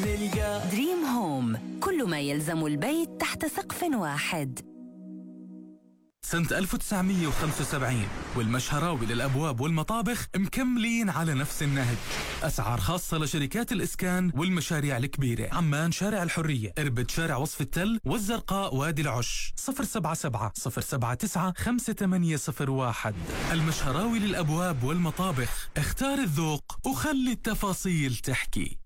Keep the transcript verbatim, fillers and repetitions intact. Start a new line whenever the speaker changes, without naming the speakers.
نلقى
دريم هوم، كل ما يلزم البيت تحت سقف واحد.
سنة ألف وتسعمية وخمسة وسبعين والمشهراوي للأبواب والمطابخ مكملين على نفس النهج. أسعار خاصة لشركات الإسكان والمشاريع الكبيرة. عمان شارع الحرية، إربد شارع وصف التل، والزرقاء وادي العش. صفر سبعة سبعة صفر سبعة تسعة خمسة ثمانية صفر واحد. المشهراوي للأبواب والمطابخ، اختار الذوق وخلي التفاصيل تحكي.